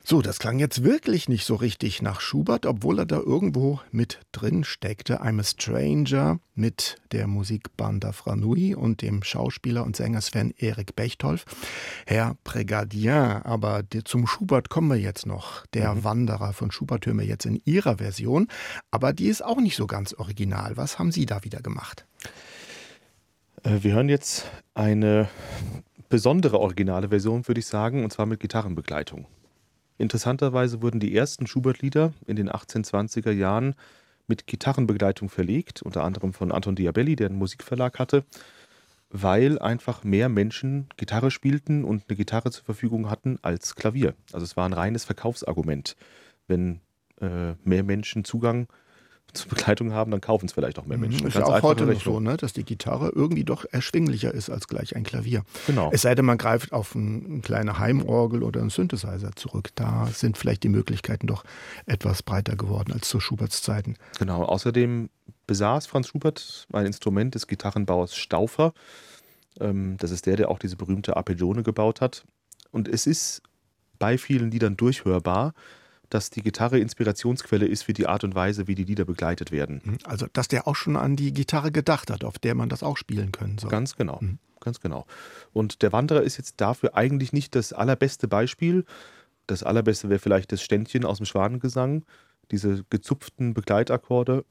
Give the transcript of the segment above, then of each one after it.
So, das klang jetzt wirklich nicht so richtig nach Schubert, obwohl er da irgendwo mit drin steckte. I'm a Stranger mit der Musikbanda Franui und dem Schauspieler und Sänger Sven Erik Bechtolf. Herr Prégardien, aber zum Schubert kommen wir jetzt noch. Der Wanderer von Schubert hören wir jetzt in Ihrer Version, aber die ist auch nicht so ganz original. Was haben Sie da wieder gemacht? Wir hören jetzt eine besondere originale Version, würde ich sagen, und zwar mit Gitarrenbegleitung. Interessanterweise wurden die ersten Schubert-Lieder in den 1820er Jahren mit Gitarrenbegleitung verlegt, unter anderem von Anton Diabelli, der einen Musikverlag hatte, weil einfach mehr Menschen Gitarre spielten und eine Gitarre zur Verfügung hatten als Klavier. Also es war ein reines Verkaufsargument. Wenn mehr Menschen Zugang zur Begleitung haben, dann kaufen es vielleicht auch mehr Menschen. Ist ja auch heute noch so, ne, dass die Gitarre irgendwie doch erschwinglicher ist als gleich ein Klavier. Genau. Es sei denn, man greift auf eine kleine Heimorgel oder einen Synthesizer zurück. Da sind vielleicht die Möglichkeiten doch etwas breiter geworden als zu Schuberts Zeiten. Genau. Außerdem besaß Franz Schubert ein Instrument des Gitarrenbauers Stauffer. Das ist der auch diese berühmte Arpeggione gebaut hat. Und es ist bei vielen Liedern durchhörbar, dass die Gitarre Inspirationsquelle ist für die Art und Weise, wie die Lieder begleitet werden. Also, dass der auch schon an die Gitarre gedacht hat, auf der man das auch spielen können soll. Ganz genau, ganz genau. Und der Wanderer ist jetzt dafür eigentlich nicht das allerbeste Beispiel. Das allerbeste wäre vielleicht das Ständchen aus dem Schwanengesang, diese gezupften Begleitakkorde.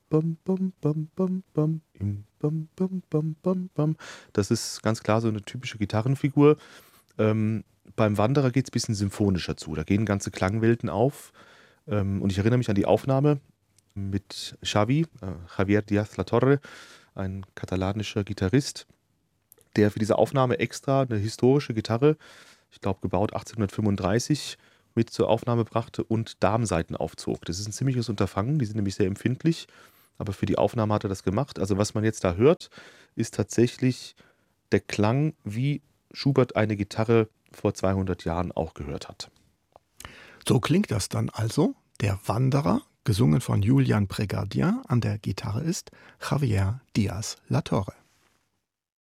Das ist ganz klar so eine typische Gitarrenfigur. Beim Wanderer geht es ein bisschen symphonischer zu. Da gehen ganze Klangwelten auf. Und ich erinnere mich an die Aufnahme mit Xavi, Javier Díaz La Torre, ein katalanischer Gitarrist, der für diese Aufnahme extra eine historische Gitarre, ich glaube gebaut 1835, mit zur Aufnahme brachte und Darmsaiten aufzog. Das ist ein ziemliches Unterfangen, die sind nämlich sehr empfindlich, aber für die Aufnahme hat er das gemacht. Also was man jetzt da hört, ist tatsächlich der Klang, wie Schubert eine Gitarre vor 200 Jahren auch gehört hat. So klingt das dann also. Der Wanderer, gesungen von Julian Prégardien, an der Gitarre ist Javier Díaz La Torre.